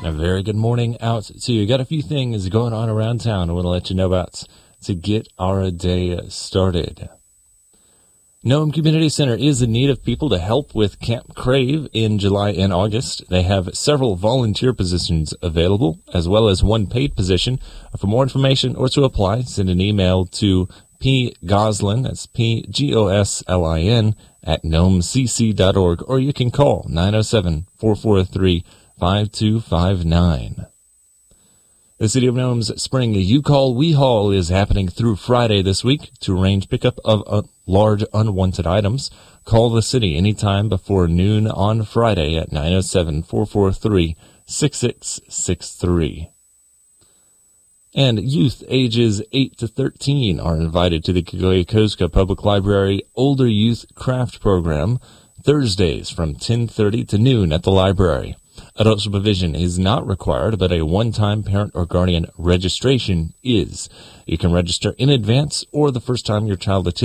A very good morning out to you. Got a few things going on around town I want to let you know about to get our day started. Nome Community Center is in need of people to help with Camp Crave in July and August. They have several volunteer positions available, as well as one paid position. For more information or to apply, send an email to pgoslin, that's P-G-O-S-L-I-N, at gnomecc.org, or you can call 907-443-5259. The City of Nome's spring You Call, We Haul is happening through Friday this week. To arrange pickup of large unwanted items, call the city anytime before noon on Friday at 907-443-6663. And youth ages 8 to 13 are invited to the Keokosika Public Library Older Youth Craft Program Thursdays from 10:30 to noon at the library. Adult supervision is not required, but a one-time parent or guardian registration is. You can register in advance or the first time your child attends.